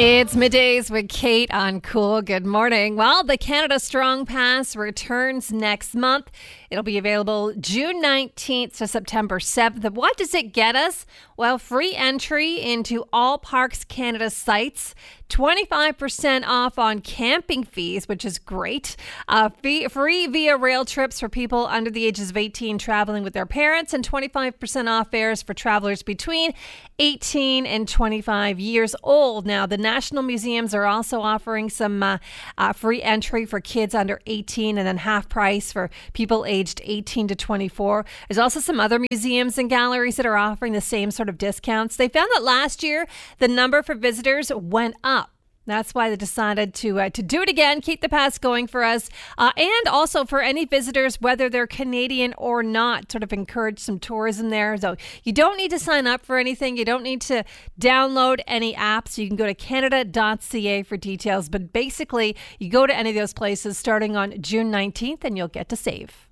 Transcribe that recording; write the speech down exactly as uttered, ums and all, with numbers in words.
It's middays with Kate on Cool. Good morning. Well, the Canada Strong Pass returns next month. It'll be available June nineteenth to September seventh. What does it get us? Well, free entry into all Parks Canada sites, twenty-five percent off on camping fees, which is great. Uh, fee, free via rail trips for people under the ages of eighteen traveling with their parents, and twenty-five percent off fares for travelers between eighteen and twenty-five years old. Now, the National Museums are also offering some uh, uh, free entry for kids under eighteen, and then half price for people aged eighteen to twenty-four. There's also some other museums and galleries that are offering the same sort of discounts. They found that last year, the number for visitors went up. That's why they decided to uh, to do it again, keep the pass going for us, uh, and also for any visitors, whether they're Canadian or not, sort of encourage some tourism there. So you don't need to sign up for anything. You don't need to download any apps. You can go to canada dot c a for details. But basically, you go to any of those places starting on June nineteenth and you'll get to save.